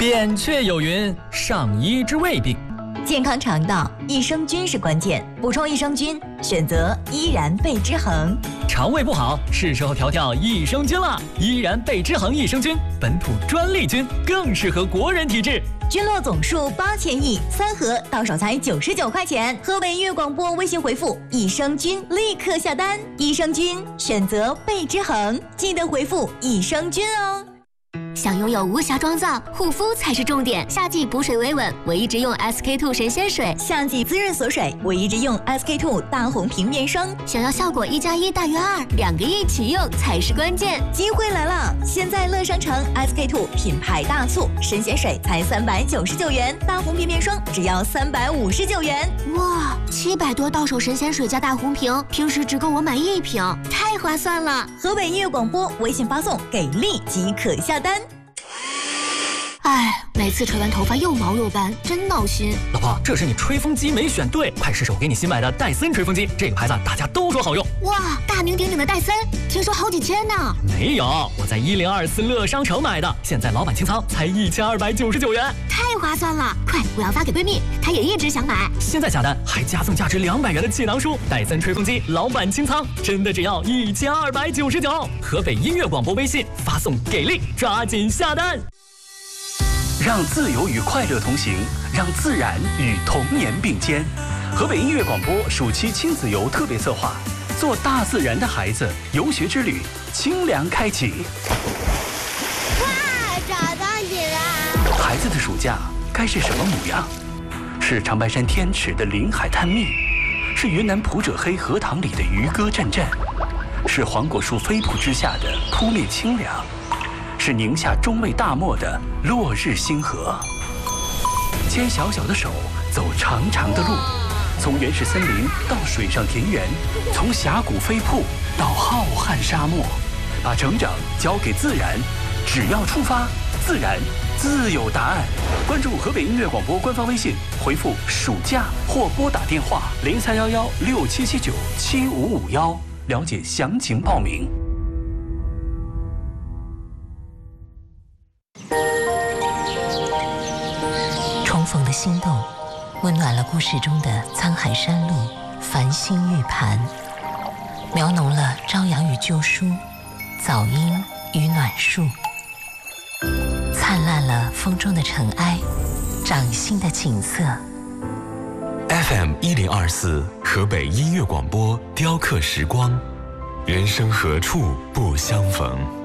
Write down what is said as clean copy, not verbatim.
扁鹊有云：上医治未病。 健康肠道，益生菌是关键，补充益生菌，选择依然贝之恒。 肠胃不好，是时候调调益生菌了。依然贝之恒益生菌，本土专利菌，更适合国人体质。 菌落总数8000亿，3盒到手才99块钱。河北音乐广播微信回复益生菌，立刻下单。益生菌选择贝之恒，记得回复益生菌哦。 想拥有无瑕妆造，护肤才是重点。夏季补水维稳，我一直用 SK2 神仙水； 夏季滋润锁水，我一直用 SK2 大红瓶面霜。 想要效果1+1大于2，2个一起用才是关键。 机会来了！现在乐商城 SK2 品牌大促，神仙水才399元，大红瓶面霜只要359元。 哇，700多到手神仙水加大红瓶，平时只够我买1瓶，太划算了！ 河北音乐广播微信发送给力即可下单。 哎，每次吹完头发又毛又干，真闹心。 老婆，这是你吹风机没选对，快试试我给你新买的戴森吹风机，这个牌子大家都说好用。 哇，大名鼎鼎的戴森，听说好几千呢。 没有，我在1024乐商城买的，现在老板清仓才1299元， 太划算了！快，我要发给闺蜜，她也一直想买。 现在下单还加送价值200元的气囊书，戴森吹风机老板清仓，真的只要1299。河北音乐广播微信发送给力，抓紧下单。 让自由与快乐同行，让自然与童年并肩。河北音乐广播暑期亲子游特别策划，做大自然的孩子游学之旅，清凉开启。 哇，找到你了！ 孩子的暑假该是什么模样？是长白山天池的临海探秘，是云南普者黑荷塘里的渔歌阵阵，是黄果树飞瀑之下的扑面清凉，是宁夏中卫大漠的落日星河。牵小小的手，走长长的路，从原始森林到水上田园，从峡谷飞瀑到浩瀚沙漠，把成长交给自然，只要出发，自然自有答案。关注河北音乐广播官方微信，回复暑假或拨打电话031167797551，了解详情报名。 重逢的心动，温暖了故事中的沧海山路、繁星玉盘，描浓了朝阳与旧书、早莺与暖树，灿烂了风中的尘埃，掌心的景色。 FM1024河北音乐广播雕刻时光，人生何处不相逢。